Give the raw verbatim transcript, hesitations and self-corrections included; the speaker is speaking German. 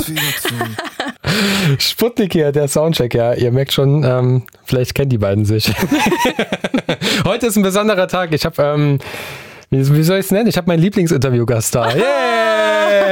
Sputnik hier, der Soundcheck, ja. Ihr merkt schon, ähm, vielleicht kennen die beiden sich. Heute ist ein besonderer Tag. Ich habe, ähm, wie, wie soll ich es nennen? Ich habe meinen Lieblingsinterviewgast da. Yeah!